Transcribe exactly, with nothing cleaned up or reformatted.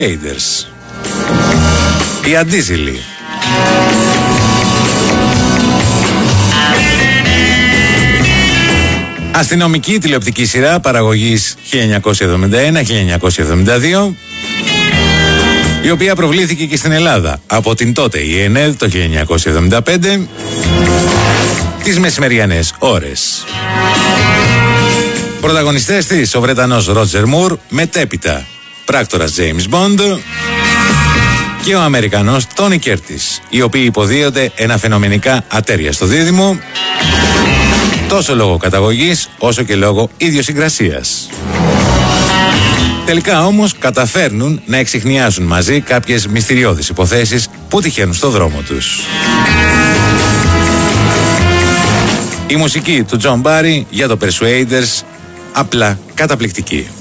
Persuaders. Οι αντίζηλοι. Αστυνομική τηλεοπτική σειρά παραγωγής χίλια εννιακόσια εβδομήντα ένα χίλια εννιακόσια εβδομήντα δύο, η οποία προβλήθηκε και στην Ελλάδα από την τότε η ΕΝΕΔ το χίλια εννιακόσια εβδομήντα πέντε, τις μεσημεριανές ώρες. Πρωταγωνιστές της ο Βρετανός Ρότζερ Μουρ, μετέπειτα πράκτορας James Bond, και ο Αμερικανός Τόνι Κέρτις, οι οποίοι υποδίονται ένα φαινομενικά ατέριαστο δίδυμο, τόσο λόγω καταγωγής όσο και λόγω ιδιοσυγκρασίας. Τελικά όμως καταφέρνουν να εξιχνιάσουν μαζί κάποιες μυστηριώδεις υποθέσεις που τυχαίνουν στο δρόμο τους. Η μουσική του Τζον Μπάρι για το Persuaders, απλά καταπληκτική.